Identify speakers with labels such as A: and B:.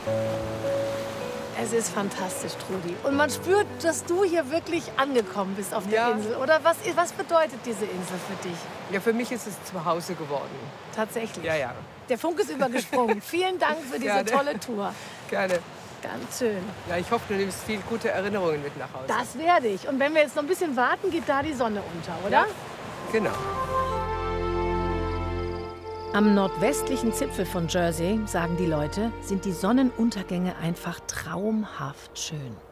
A: Es ist fantastisch, Trudi. Und man spürt, dass du hier wirklich angekommen bist auf der Insel. Oder was bedeutet diese Insel für dich?
B: Ja, für mich ist es zu Hause geworden.
A: Tatsächlich?
B: Ja, ja.
A: Der Funk ist übergesprungen. Vielen Dank für diese tolle Tour.
B: Gerne.
A: Ganz schön.
B: Ja, ich hoffe, du nimmst viel gute Erinnerungen mit nach Hause.
A: Das werde ich. Und wenn wir jetzt noch ein bisschen warten, geht da die Sonne unter, oder?
B: Ja, genau.
A: Am nordwestlichen Zipfel von Jersey, sagen die Leute, sind die Sonnenuntergänge einfach traumhaft schön.